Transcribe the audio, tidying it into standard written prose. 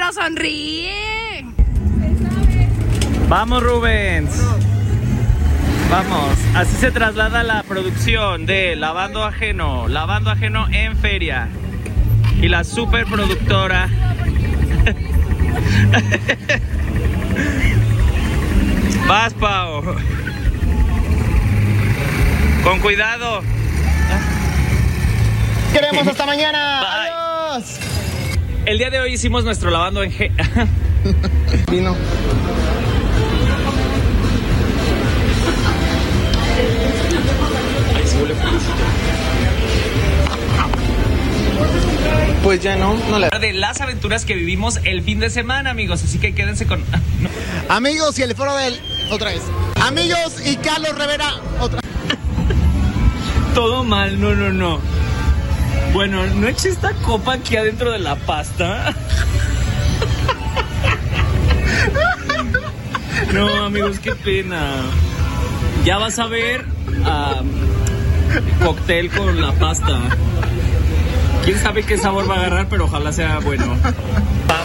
pero sonríe. Vamos, Rubens. Vamos. Así se traslada la producción de Lavando Ajeno en feria. Y la superproductora. Vas, Pau. Con cuidado. Queremos hasta mañana. Bye. Adiós. El día de hoy hicimos nuestro lavando en Vino. Pues ya no le... de las aventuras que vivimos el fin de semana, amigos. Así que quédense con... No. Amigos y el foro del... Otra vez. Amigos y Carlos Rivera. Otra. Todo mal, no. Bueno, ¿no eché esta copa aquí adentro de la pasta? No, amigos, qué pena. Ya vas a ver cóctel con la pasta. Quién sabe qué sabor va a agarrar, pero ojalá sea bueno.